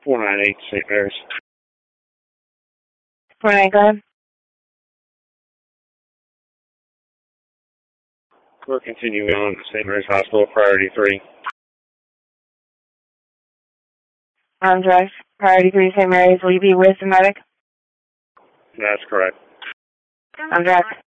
498 St. Mary's. 498, go ahead. We're continuing on to St. Mary's Hospital, priority 3. Drive, priority 3, St. Mary's. Will you be with the medic? That's correct. Drive.